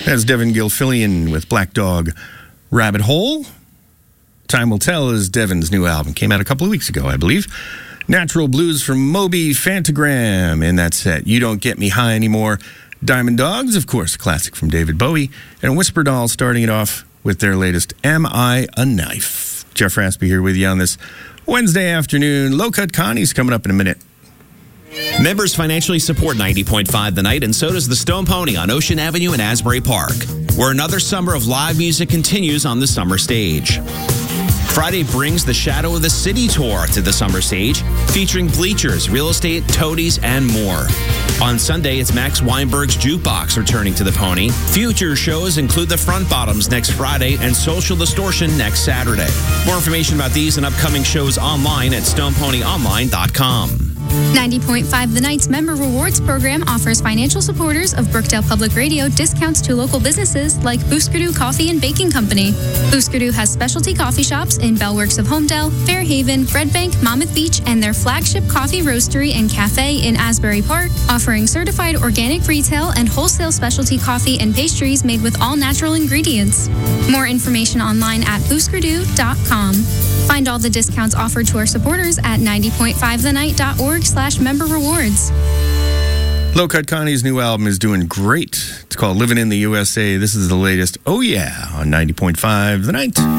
That's Devin Gilfillian with Black Dog Rabbit Hole. Time Will Tell is Devin's new album. Came out a couple of weeks ago, I believe. Natural Blues from Moby Fantagram in that set. You Don't Get Me High Anymore. Diamond Dogs, of course, a classic from David Bowie. And Whisper Doll starting it off with their latest Am I a Knife? Jeff Raspy here with you on this Wednesday afternoon. Low Cut Connie's coming up in a minute. Members financially support 90.5 The Night, and so does the Stone Pony on Ocean Avenue in Asbury Park, where another summer of live music continues on the summer stage. Friday brings the Shadow of the City tour to the summer stage, featuring bleachers, real estate, toadies, and more. On Sunday, it's Max Weinberg's Jukebox returning to the Pony. Future shows include the Front Bottoms next Friday and Social Distortion next Saturday. More information about these and upcoming shows online at stoneponyonline.com. 90.5 The Night's Member Rewards Program offers financial supporters of Brookdale Public Radio discounts to local businesses like Booskadoo Coffee and Baking Company. Booskadoo has specialty coffee shops in Bellworks of Homedale, Fairhaven, Red Bank, Monmouth Beach, and their flagship coffee roastery and cafe in Asbury Park, offering certified organic retail and wholesale specialty coffee and pastries made with all natural ingredients. More information online at booskadoo.com. Find all the discounts offered to our supporters at 90.5thenight.org/member rewards. Low Cut Connie's new album is doing great. It's called Living in the USA. This is the latest Oh Yeah on 90.5 The Night.